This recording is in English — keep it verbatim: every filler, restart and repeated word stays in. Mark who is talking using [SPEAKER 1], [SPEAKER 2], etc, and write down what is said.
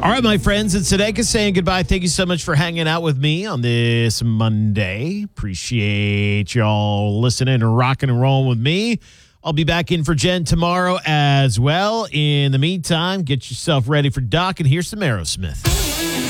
[SPEAKER 1] All right, my friends, it's Sadeka saying goodbye. Thank you so much for hanging out with me on this Monday. Appreciate y'all listening and rocking and rolling with me. I'll be back in for Jen tomorrow as well. In the meantime, get yourself ready for Doc, and here's some Aerosmith.